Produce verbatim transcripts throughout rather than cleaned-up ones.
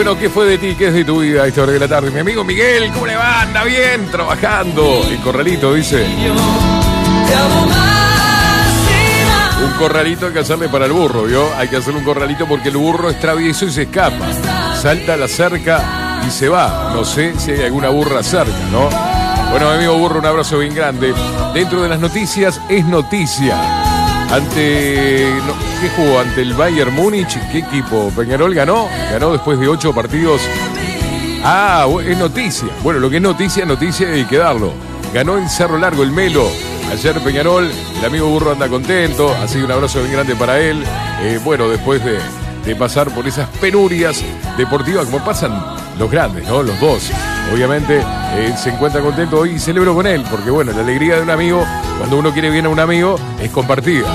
Bueno, ¿qué fue de ti? ¿Qué es de tu vida a esta hora de la tarde? Mi amigo Miguel, ¿cómo le va? Anda bien, trabajando. El corralito, dice. Un corralito hay que hacerle para el burro, ¿vio? Hay que hacerle un corralito porque el burro es travieso y se escapa. Salta a la cerca y se va. No sé si hay alguna burra cerca, ¿no? Bueno, mi amigo burro, un abrazo bien grande. Dentro de las noticias, es noticia. Ante... No, ¿qué jugó? Ante el Bayern Múnich. ¿Qué equipo? Peñarol ganó. Ganó después de ocho partidos. Ah, es noticia. Bueno, lo que es noticia, noticia hay que darlo. Ganó en Cerro Largo el Melo. Ayer Peñarol, el amigo burro anda contento. Así que un abrazo bien grande para él. Eh, bueno, después de, de pasar por esas penurias deportivas como pasan los grandes, ¿no? Los dos. Obviamente eh, se encuentra contento hoy y celebro con él, porque bueno, la alegría de un amigo, cuando uno quiere bien a un amigo, es compartida.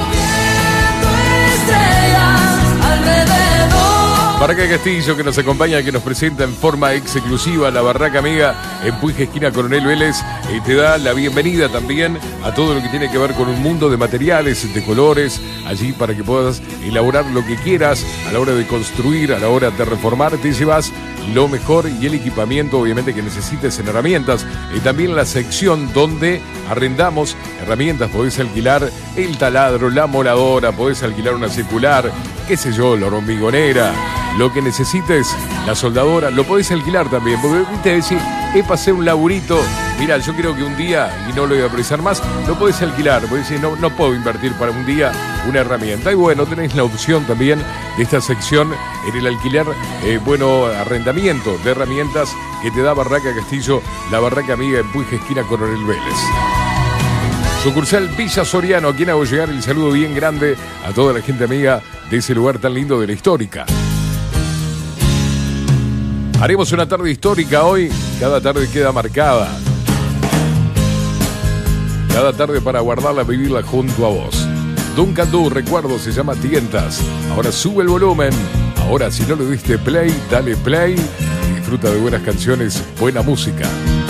Barraca Castillo, que nos acompaña, que nos presenta en forma exclusiva la Barraca Amiga en Puig, esquina Coronel Vélez, y te da la bienvenida también a todo lo que tiene que ver con un mundo de materiales, de colores, allí para que puedas elaborar lo que quieras a la hora de construir, a la hora de reformar, te llevas lo mejor y el equipamiento, obviamente, que necesites en herramientas. Y también la sección donde arrendamos herramientas, podés alquilar el taladro, la moladora, podés alquilar una circular, qué sé yo, la hormigonera, lo que necesites, la soldadora, lo podés alquilar también, porque viste, decir, he pasé un laburito, mirá, yo creo que un día, y no lo voy a precisar más, lo podés alquilar, podés decir, no, no puedo invertir para un día una herramienta. Y bueno, tenés la opción también de esta sección en el alquiler, eh, bueno, arrendamiento de herramientas que te da Barraca Castillo, la Barraca Amiga en Puig, esquina Coronel Vélez. Sucursal Villa Soriano, a quien hago llegar el saludo bien grande a toda la gente amiga de ese lugar tan lindo de la histórica. Haremos una tarde histórica hoy, cada tarde queda marcada. Cada tarde para guardarla, vivirla junto a vos. Duncan Du, recuerdo, se llama Tientas. Ahora sube el volumen. Ahora, si no le diste play, dale play. Y disfruta de buenas canciones, buena música.